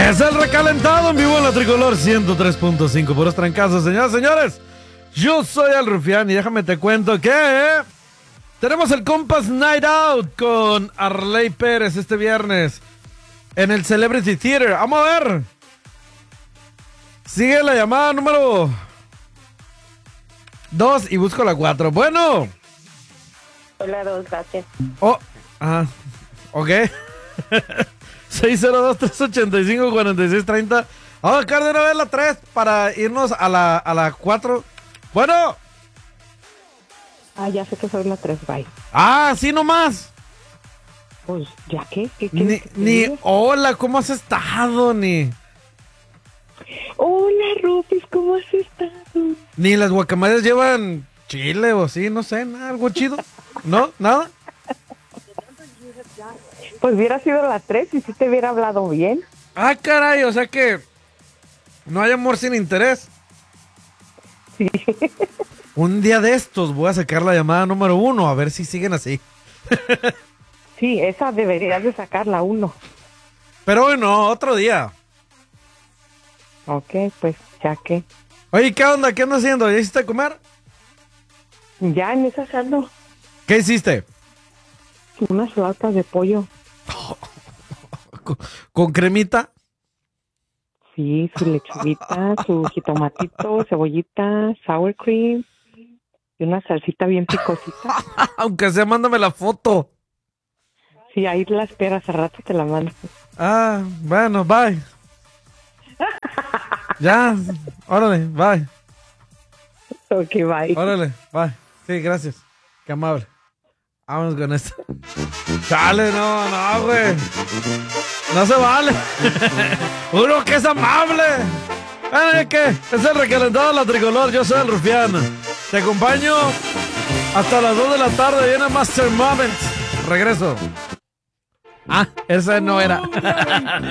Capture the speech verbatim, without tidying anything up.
Es el recalentado en vivo en la Tricolor ciento tres punto cinco. Puros trancazos, señoras y señores. Yo soy el Rufián y déjame te cuento que tenemos el Compas Night Out con Arley Pérez este viernes en el Celebrity Theater. Vamos a ver. Sigue la llamada número dos y busco la cuatro. Bueno. Hola, dos, gracias. Oh, ah, ok. seis cero dos, tres ocho cinco, cuatro seis tres cero. Vamos a sacar de una vez la tres para irnos a la, a la cuatro. Bueno. Ah, ya sé que soy la tres, bye. Ah, sí nomás. Pues, ¿ya qué? ¿Qué, qué Ni, qué ni dices? hola, ¿cómo has estado? Ni, Hola, Rufis, ¿cómo has estado? ni las guacamayas llevan chile o sí, no sé, nada, algo chido. ¿No? ¿Nada? Pues hubiera sido la tres y si te hubiera hablado bien. Ah, caray, o sea que no hay amor sin interés. Sí. Un día de estos voy a sacar la llamada número uno, a ver si siguen así. Sí, esa deberías de sacar la uno. Pero bueno, otro día. Ok, pues, ya que. Oye, ¿qué onda? ¿Qué andas haciendo? ¿Ya hiciste comer? Ya en esa ando. ¿Qué hiciste? Unas flautas de pollo. ¿Con, con cremita? Sí, su lechuguita, su jitomatito, cebollita, sour cream y una salsita bien picosita. Aunque sea, mándame la foto. Sí, ahí la esperas, a rato te la mando. Ah, bueno, bye. Ya, órale, bye. Ok, bye. Órale, bye. Sí, gracias. Qué amable. Vámonos con esto. Chale, no, no, güey. No se vale. Uno que es amable. Bueno, ¿qué? Es el recalentado de la Tricolor. Yo soy el Rufián. Te acompaño hasta las dos de la tarde. Viene Master Moments. Regreso. Ah, esa no era.